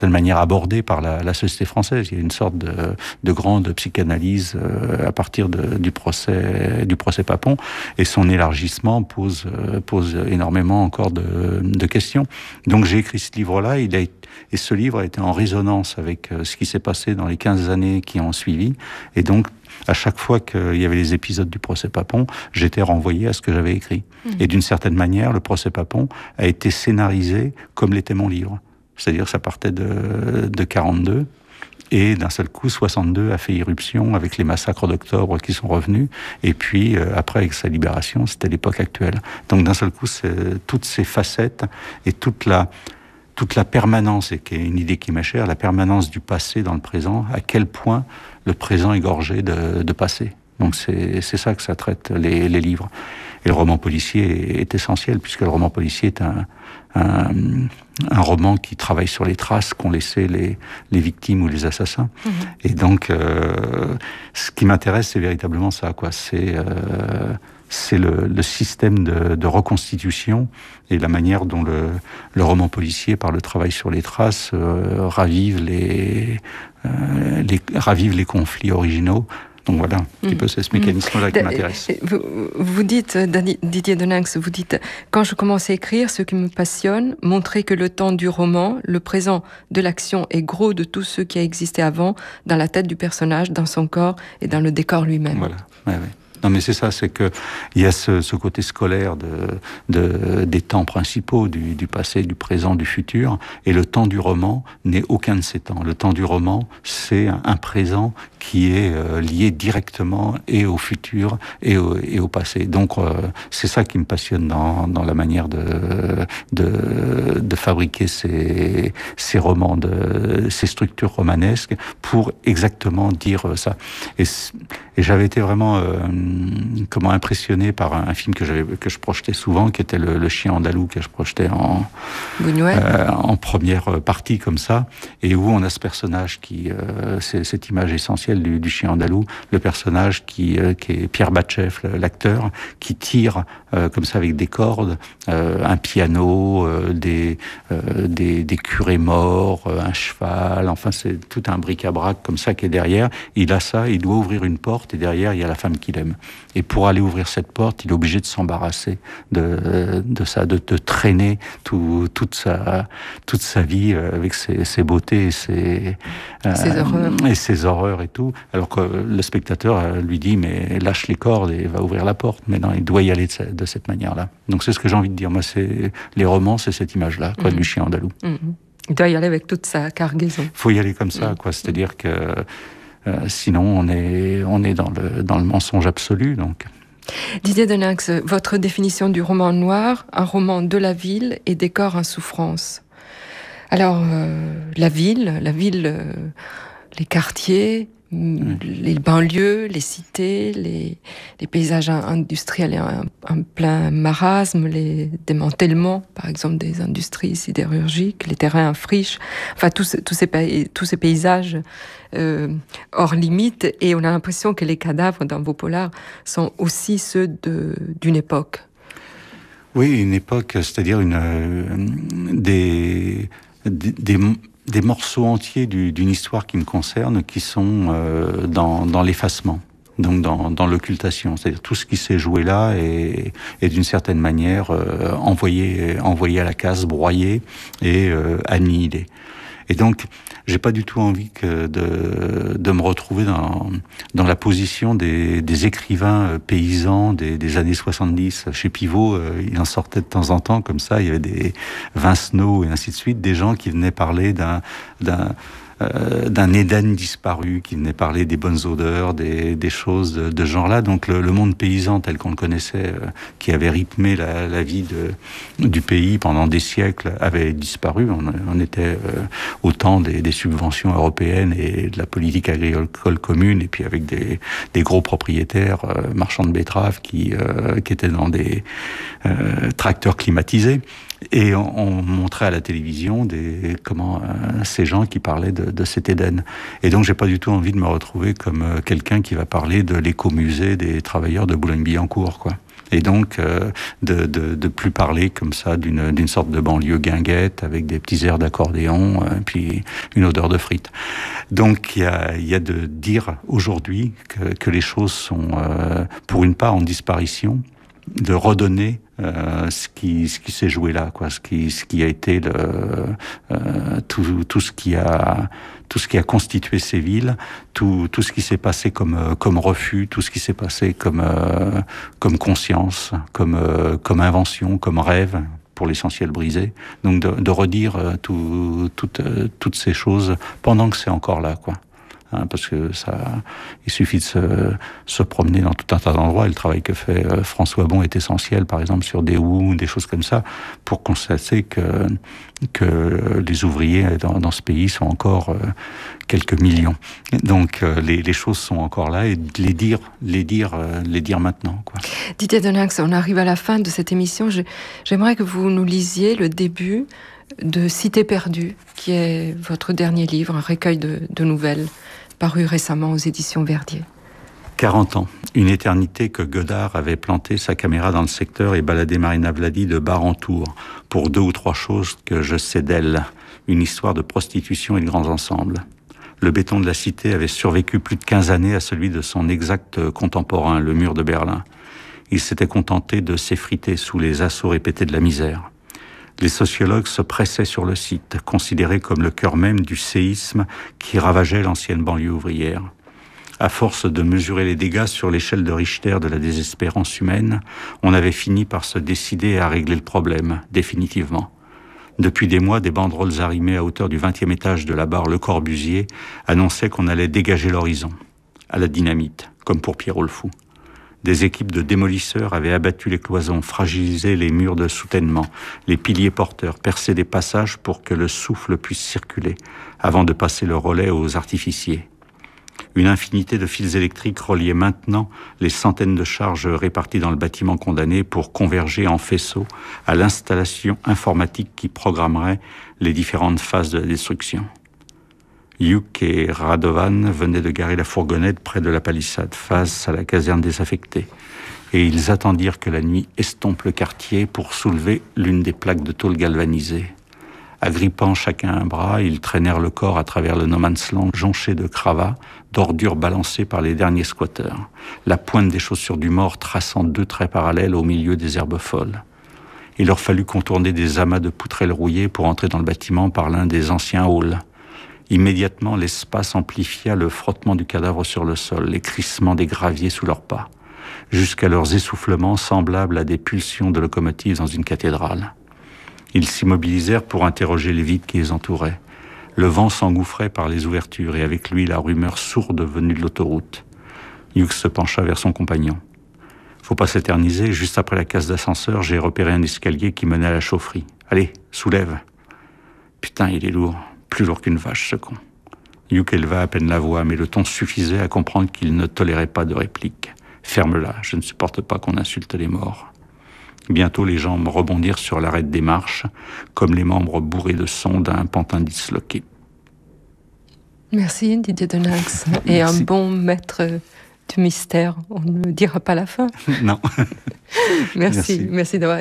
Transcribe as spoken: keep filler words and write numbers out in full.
manière abordée par la, la société française. Il y a une sorte de, de grande psychanalyse euh, à partir de, du procès du procès Papon, et son élargissement pose euh, pose énormément encore de, de questions. Donc j'ai écrit ce livre-là, il a, et ce livre a été en résonance avec euh, ce qui s'est passé dans les quinze années qui ont suivi, et donc à chaque fois qu'il y avait les épisodes du procès Papon, j'étais renvoyé à ce que j'avais écrit. Mmh. Et d'une certaine manière, le procès Papon a été scénarisé comme l'était mon livre. C'est-à-dire ça partait de, de quarante-deux, et d'un seul coup, soixante-deux a fait irruption avec les massacres d'octobre qui sont revenus, et puis euh, après, avec sa libération, c'était l'époque actuelle. Donc d'un seul coup, c'est, toutes ces facettes et toute la, toute la permanence, et qui est une idée qui m'est chère, la permanence du passé dans le présent, à quel point le présent est gorgé de, de passé. Donc c'est, c'est ça que ça traite, les, les livres. Et le roman policier est, est essentiel, puisque le roman policier est un, un, un roman qui travaille sur les traces qu'ont laissées les, les victimes ou les assassins. Mmh. Et donc, euh, ce qui m'intéresse, c'est véritablement ça, quoi. C'est, euh, c'est le, le système de, de reconstitution et la manière dont le, le roman policier, par le travail sur les traces, euh, ravive les, euh, les, ravive les conflits originaux. Donc voilà, un petit mmh. peu c'est ce mécanisme-là mmh. qui m'intéresse. Vous, vous dites, Didier Deninx, vous dites, quand je commence à écrire, ce qui me passionne, montrer que le temps du roman, le présent de l'action est gros de tout ce qui a existé avant, dans la tête du personnage, dans son corps et dans le décor lui-même. Voilà, ouais, ouais. Non, mais c'est ça, c'est que il y a ce, ce côté scolaire de, de, des temps principaux, du, du passé, du présent, du futur, et le temps du roman n'est aucun de ces temps. Le temps du roman, c'est un, un présent qui est euh, lié directement et au futur et au, et au passé. Donc, euh, c'est ça qui me passionne dans, dans la manière de, de, de fabriquer ces, ces romans, de, ces structures romanesques, pour exactement dire ça. Et, et j'avais été vraiment euh, comment impressionné par un, un film que j'avais que je projetais souvent, qui était le, le Chien andalou, que je projetais en euh, en première partie comme ça, et où on a ce personnage qui euh, c'est cette image essentielle du, du Chien andalou, le personnage qui euh, qui est Pierre Batcheff, l'acteur, qui tire euh, comme ça avec des cordes, euh, un piano, euh, des, euh, des des curés morts, euh, un cheval, enfin c'est tout un bric-à-brac comme ça qui est derrière. Il a ça, il doit ouvrir une porte, et derrière il y a la femme qu'il aime. Et pour aller ouvrir cette porte, il est obligé de s'embarrasser de, de ça, de, de traîner tout, toute sa, toute sa vie avec ses, ses beautés et ses, ses euh, horreurs. et ses horreurs et tout. Alors que le spectateur lui dit, mais lâche les cordes et va ouvrir la porte. Mais non, il doit y aller de, de cette manière-là. Donc c'est ce que j'ai envie de dire. Moi, c'est, les romans, c'est cette image-là, quoi, mmh. du Chien andalou. Mmh. Il doit y aller avec toute sa cargaison. Faut y aller comme ça, mmh. quoi. C'est-à-dire que, Euh, sinon, on est, on est dans le, dans le mensonge absolu, donc. Didier Deninx, votre définition du roman noir, un roman de la ville et décor en souffrance. Alors, euh, la ville, la ville, euh, les quartiers, oui. les banlieues, les cités, les, les paysages industriels en, en plein marasme, les démantèlements, par exemple, des industries sidérurgiques, les terrains en friche, enfin, tous, tous, ces, tous ces paysages euh, hors limite, et on a l'impression que les cadavres dans vos polars sont aussi ceux de, d'une époque. Oui, une époque, c'est-à-dire une, euh, des... des, des des morceaux entiers du, d'une histoire qui me concerne, qui sont euh, dans, dans l'effacement, donc dans, dans l'occultation. C'est-à-dire tout ce qui s'est joué là est, est d'une certaine manière euh, envoyé, envoyé à la casse, broyé et euh, annihilé. Et donc, j'ai pas du tout envie que de, de me retrouver dans, dans la position des, des écrivains paysans des, des années soixante-dix. Chez Pivot, euh, il en sortait de temps en temps, comme ça, il y avait des Vincenot et ainsi de suite, des gens qui venaient parler d'un, d'un, euh, d'un Éden disparu, qui venait parler des bonnes odeurs, des, des choses de, de ce genre-là. Donc le, le monde paysan tel qu'on le connaissait, euh, qui avait rythmé la, la vie de, du pays pendant des siècles, avait disparu. On, on était euh, au temps des, des subventions européennes et de la politique agricole commune, et puis avec des, des gros propriétaires euh, marchands de betteraves qui, euh, qui étaient dans des euh, tracteurs climatisés. Et on, on montrait à la télévision des comment euh, ces gens qui parlaient de, de cet Éden. Et donc j'ai pas du tout envie de me retrouver comme euh, quelqu'un qui va parler de l'écomusée des travailleurs de Boulogne-Billancourt, quoi. Et donc, euh, de, de, de plus parler comme ça d'une, d'une sorte de banlieue guinguette avec des petits airs d'accordéon, euh, puis une odeur de frites. Donc, il y a, il y a de dire aujourd'hui que, que les choses sont, euh, pour une part, en disparition, de redonner euh, ce qui ce qui s'est joué là, quoi, ce qui ce qui a été le euh, tout tout ce qui a tout ce qui a constitué ces villes, tout tout ce qui s'est passé comme comme refus, tout ce qui s'est passé comme euh, comme conscience, comme euh, comme invention, comme rêve, pour l'essentiel brisé. Donc de, de redire euh, tout, toutes euh, toutes ces choses pendant que c'est encore là, quoi. Hein, parce que ça, il suffit de se, se promener dans tout un tas d'endroits. Et le travail que fait euh, François Bon est essentiel, par exemple sur des ou des choses comme ça, pour constater que que les ouvriers dans, dans ce pays sont encore euh, quelques millions. Donc euh, les, les choses sont encore là et les dire, les dire, euh, les dire maintenant, quoi. Didier Deninx, on arrive à la fin de cette émission. Je, j'aimerais que vous nous lisiez le début de Cité perdue, qui est votre dernier livre, un recueil de, de nouvelles, paru récemment aux éditions Verdier. quarante ans, une éternité que Godard avait planté sa caméra dans le secteur et baladé Marina Vladi de bar en tour pour deux ou trois choses que je sais d'elle, une histoire de prostitution et de grands ensembles. Le béton de la cité avait survécu plus de quinze années à celui de son exact contemporain, le mur de Berlin. Il s'était contenté de s'effriter sous les assauts répétés de la misère. Les sociologues se pressaient sur le site, considéré comme le cœur même du séisme qui ravageait l'ancienne banlieue ouvrière. À force de mesurer les dégâts sur l'échelle de Richter de la désespérance humaine, on avait fini par se décider à régler le problème, définitivement. Depuis des mois, des banderoles arrimées à hauteur du vingtième étage de la barre Le Corbusier annonçaient qu'on allait dégager l'horizon, à la dynamite, comme pour Pierrot le Fou. Des équipes de démolisseurs avaient abattu les cloisons, fragilisé les murs de soutènement, les piliers porteurs, percé des passages pour que le souffle puisse circuler, avant de passer le relais aux artificiers. Une infinité de fils électriques reliaient maintenant les centaines de charges réparties dans le bâtiment condamné pour converger en faisceau à l'installation informatique qui programmerait les différentes phases de la destruction. Hugh et Radovan venaient de garer la fourgonnette près de la palissade, face à la caserne désaffectée. Et ils attendirent que la nuit estompe le quartier pour soulever l'une des plaques de tôle galvanisée. Agrippant chacun un bras, ils traînèrent le corps à travers le no man's land jonché de cravats, d'ordures balancées par les derniers squatteurs, la pointe des chaussures du mort traçant deux traits parallèles au milieu des herbes folles. Il leur fallut contourner des amas de poutrelles rouillées pour entrer dans le bâtiment par l'un des anciens halls. Immédiatement, l'espace amplifia le frottement du cadavre sur le sol, les crissements des graviers sous leurs pas, jusqu'à leurs essoufflements semblables à des pulsions de locomotives dans une cathédrale. Ils s'immobilisèrent pour interroger les vides qui les entouraient. Le vent s'engouffrait par les ouvertures et avec lui la rumeur sourde venue de l'autoroute. Hughes se pencha vers son compagnon. Faut pas s'éterniser, juste après la case d'ascenseur, j'ai repéré un escalier qui menait à la chaufferie. Allez, soulève. Putain, il est lourd. Plus lourd qu'une vache, ce con. Hugh éleva à peine la voix, mais le ton suffisait à comprendre qu'il ne tolérait pas de réplique. Ferme-la, je ne supporte pas qu'on insulte les morts. Bientôt, les jambes rebondirent sur l'arête des marches, comme les membres bourrés de son d'un pantin disloqué. Merci Didier Deninx. Et un bon maître du mystère. On ne dira pas la fin. Non. Merci, merci, merci d'avoir